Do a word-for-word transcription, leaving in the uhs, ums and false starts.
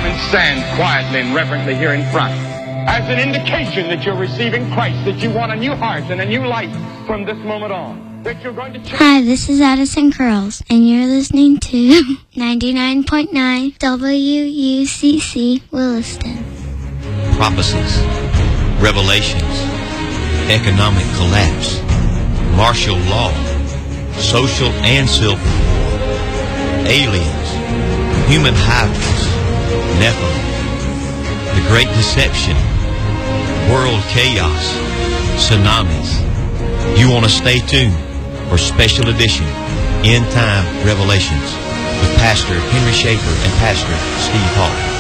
and stand quietly and reverently here in front as an indication that you're receiving Christ, that you want a new heart and a new life from this moment on. That you're going to change. Hi, this is Addison Curls, and you're listening to ninety-nine point nine W U C C Williston. Prophecies, revelations, economic collapse, martial law, social and civil war, aliens, human hybrids, Nephilim, the Great Deception, world chaos, tsunamis. You want to stay tuned for special edition End Time Revelations with Pastor Henry Schaefer and Pastor Steve Hall.